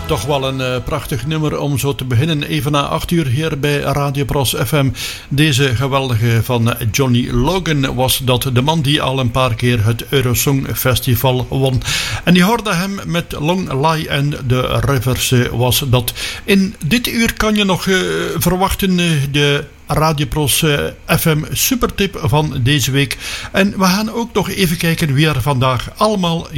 Toch wel een prachtig nummer om zo te beginnen. Even na 8 uur hier bij Radio Pros FM. Deze geweldige van Johnny Logan was dat, de man die al een paar keer het Eurosong Festival won. En die hoorde hem met Long Lie and the Rivers was dat. In dit uur kan je nog verwachten de Radio Pros FM supertip van deze week. En we gaan ook nog even kijken wie er vandaag allemaal